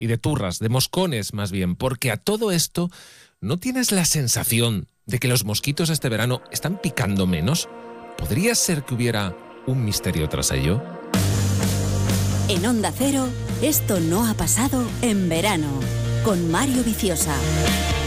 y de turras, de moscones más bien, porque a todo esto, ¿no tienes la sensación de que los mosquitos este verano están picando menos? ¿Podría ser que hubiera un misterio tras ello? En Onda Cero, esto no ha pasado en verano, con Mario Viciosa.